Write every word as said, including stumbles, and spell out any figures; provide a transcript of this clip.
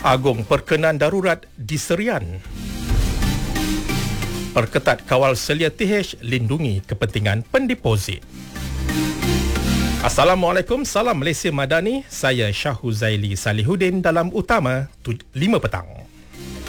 Agong perkenan darurat di Serian. Perketat kawal selia T H, lindungi kepentingan pendeposit. Assalamualaikum, salam Malaysia Madani. Saya Syah Huzaili Salihuddin dalam Utama lima petang.